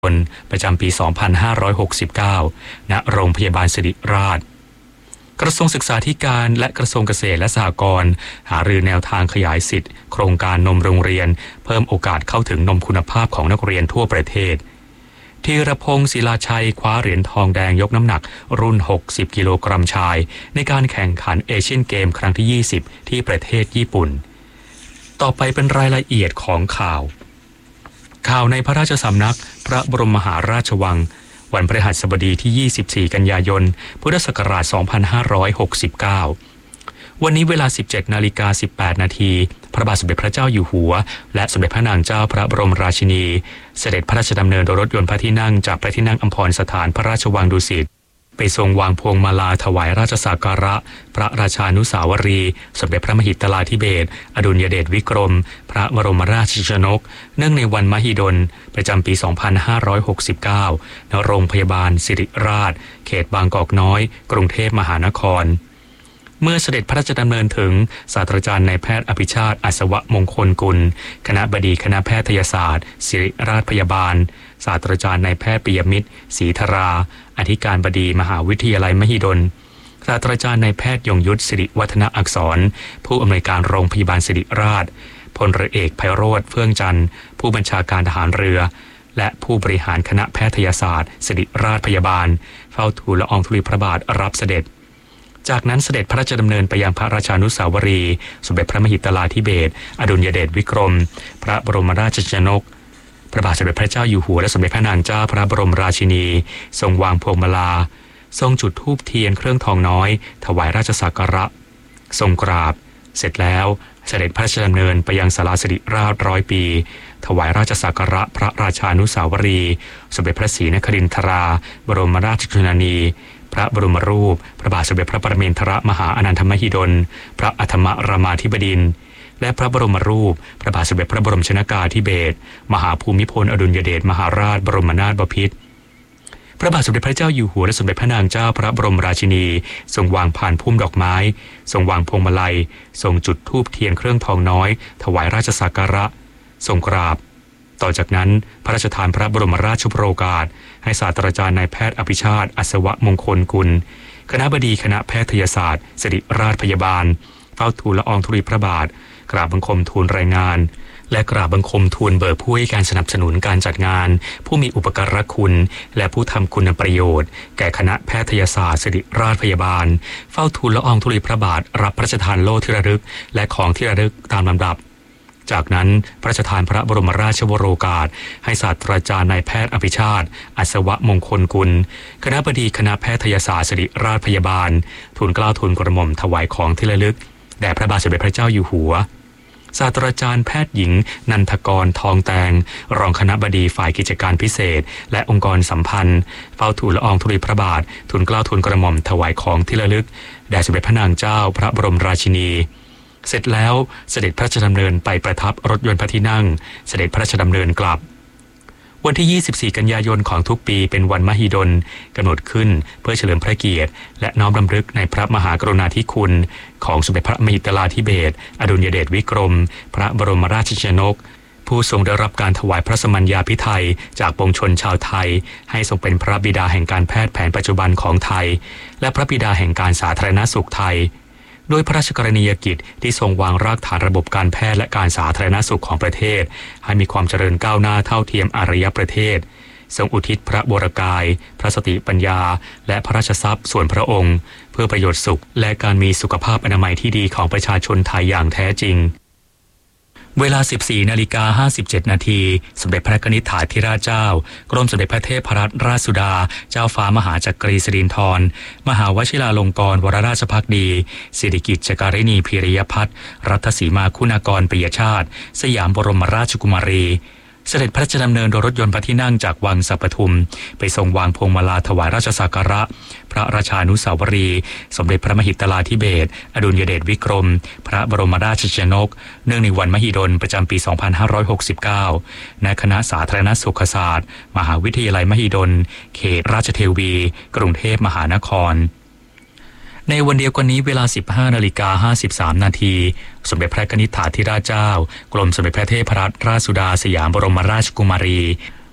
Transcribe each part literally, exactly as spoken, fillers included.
ประจำปี สองพันห้าร้อยหกสิบเก้า ณ โรงพยาบาลศิริราชกระทรวงศึกษาธิการและกระทรวงเกษตรและสหกรณ์หารือแนวทางขยายสิทธิ์โครงการนมโรงเรียนเพิ่มโอกาสเข้าถึงนมคุณภาพของนักเรียนทั่วประเทศธีรพงศ์ศิลาชัยคว้าเหรียญทองแดงยกน้ำหนักรุ่นหกสิบกิโลกรัมชายในการแข่งขันเอเชียนเกมครั้งที่ยี่สิบที่ประเทศญี่ปุ่นต่อไปเป็นรายละเอียดของข่าวข่าวในพระราชสำนักพระบรมมหาราชวังวันพฤหัสบดีที่ยี่สิบสี่กันยายนพุทธศักราชสองพันห้าร้อยหกสิบเก้าวันนี้เวลา สิบเจ็ดนาฬิกาสิบแปดนาทีพระบาทสมเด็จพระเจ้าอยู่หัวและสมเด็จพระนางเจ้าพระบรมราชินีเสด็จพระราชดำเนินโดยรถยนต์พระที่นั่งจากพระที่นั่งอัมพรสถานพระราชวังดุสิตไปทรงวางพวงมาลาถวายราชสักการะพระราชานุสาวรีย์สมเด็จพระมหิดลาธิเบศรอดุลยเดชวิกรมพระบรมราชชนกเนื่องในวันมหิดลประจำปี สองพันห้าร้อยหกสิบเก้า ณ โรงพยาบาลศิริราชเขตบางกอกน้อยกรุงเทพมหานครเมื่อเสด็จพระราชดำเนินถึงศาสตราจารย์นายแพทย์อภิชาติอัศวมงคลกุลคณบดีคณะแพทยศาสตร์ศิริราชพยาบาลศาสตราจารย์นายแพทย์ปิยมิตรศรีธราอธิการบดีมหาวิทยาลัยมหิดลศาสตราจารย์นายแพทย์ยงยุทธสิริวัฒนอักษรผู้อำนวยการโรงพยาบาลศิริราชพลเรือเอกไพโรจน์เฟื่องจันทร์ผู้บัญชาการทหารเรือและผู้บริหารคณะแพทยศาสตร์ศิริราชพยาบาลเฝ้าทูลละอองธุลีพระบาทรับเสด็จจากนั้นเสด็จพระราชดำเนินไปยังพระราชานุสาวรีย์สมเด็จพระมหิดลาธิเบศรอดุลยเดชวิกรมพระบรมราชชนกพระบาทสมเด็จพระเจ้าอยู่หัวและสมเด็จพระนางเจ้าพระบรมราชินีทรงวางพวงมาลาทรงจุดธูปเทียนเครื่องทองน้อยถวายราชสักการะทรงกราบเสร็จแล้วเสด็จพระราชดำเนินไปยังศาลาศิริราชร้อยปีถวายราชสักการะพระราชานุสาวรีย์สมเด็จพระศรีนครินทราบรมราชชนนีพระบรมรูปพระบาทสมเด็จพระปรเมนทรมหาอนันทมหิดลพระอัฐมรามาธิบดินทร์และพระบรมรูปพระบาทสมเด็จพระบรมชนกาธิเบศรมหาภูมิพลอดุลยเดชมหาราชบรมนาถบพิตรพระบาทสมเด็จพระเจ้าอยู่หัวและสมเด็จพระนางเจ้าพระบรมราชินีทรงวางผ่านพุ่มดอกไม้ทรงวางพวงมาลัยทรงจุดธูปเทียนเครื่องทองน้อยถวายราชสักการะทรงกราบต่อจากนั้นพระราชทานพระบรมราชโองการให้ศาสตราจารย์นายแพทย์อภิชาติอัศวมงคลกุลคณบดีคณะแพทยศาสตร์ศิริราชพยาบาลเฝ้าทูลละอองธุลีพระบาทกราบบังคมทูลรายงานและกราบบังคมทูลเบิกผู้ให้การสนับสนุนการจัดงานผู้มีอุปการะคุณและผู้ทำคุณประโยชน์แก่คณะแพทยศาสตร์ศิริราชพยาบาลเฝ้าทูลละอองธุลีพระบาทรับพระราชทานโล่ที่ระลึกและของที่ระลึกตามลำดับจากนั้นพระราชทานพระบรมราชวโรกาสให้ศาสตราจารย์นายแพทย์อภิชาติอัศวมงคลกุลคณบดีคณะแพทยศาสตร์ศิริราชพยาบาลทูลเกล้าทูลกระหม่อมถวายของที่ระลึกแด่พระบาทสมเด็จพระเจ้าอยู่หัวศาสตราจารย์แพทย์หญิงนันทกรทองแตงรองคณบดีฝ่ายกิจการพิเศษและองค์กรสัมพันธ์เฝ้าทูลละอองธุลีพระบาททูลเกล้าทูลกระหม่อมถวายของที่ระลึกแด่สมเด็จพระนางเจ้าพระบรมราชินีเสร็จแล้วเสด็จพระราชดำเนินไปประทับรถยนต์พระที่นั่งเสด็จพระราชดำเนินกลับวันที่ยี่สิบสี่กันยายนของทุกปีเป็นวันมหิดลกำหนดขึ้นเพื่อเฉลิมพระเกียรติและน้อมรำลึกในพระมหากรุณาธิคุณของสมเด็จพระมหิดลาธิเบศรอดุลยเดชวิกรมพระบรมราชชนกผู้ทรงได้รับการถวายพระสมัญญาภิไธยจากปวงชนชาวไทยให้ทรงเป็นพระบิดาแห่งการแพทย์แผนปัจจุบันของไทยและพระบิดาแห่งการสาธารณสุขไทยโดยพระราชกรณียกิจที่ทรงวางรากฐานระบบการแพทย์และการสาธารณสุขของประเทศให้มีความเจริญก้าวหน้าเท่าเทียมอารยประเทศทรงอุทิศพระวรกายพระสติปัญญาและพระราชทรัพย์ส่วนพระองค์เพื่อประโยชน์สุขและการมีสุขภาพอนามัยที่ดีของประชาชนไทยอย่างแท้จริงเวลา สิบสี่นาฬิกาห้าสิบเจ็ดนาทีสมเด็จพระกนิษฐาธิราชเจ้ากรมสมเด็จพระเทพรัตนราชสุดาเจ้าฟ้ามหาจักรีสิรินธรมหาวชิราลงกรณ์วรราชภักดีสิริกิติ์จการิณีพีริยพัฒน์รัตสีมาคุณากรปิยชาติสยามบรมราชกุมารีเสด็จพระราชดำเนินโดยรถยนต์พระที่นั่งจากวังสัปทุมไปทรงวางพวงมาลาถวายราชสักการะพระราชานุสาวรีย์สมเด็จพระมหิดลาธิเบศรอดุลยเดชวิกรมพระบรมราชชนกเนื่องในวันมหิดลประจำปี สองพันห้าร้อยหกสิบเก้า ณ คณะสาธารณสุขศาสตร์มหาวิทยาลัยมหิดลเขตราชเทวีกรุงเทพมหานคร ในวันเดียวกันนี้เวลา สิบห้านาฬิกาห้าสิบสามนาทีสมเด็จพระกนิษฐาธิราชเจ้ากรมสมเด็จพระเทพรัตนราชสุดาสยามบรมราชกุมารี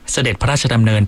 เสด็จพระราชดำเนิน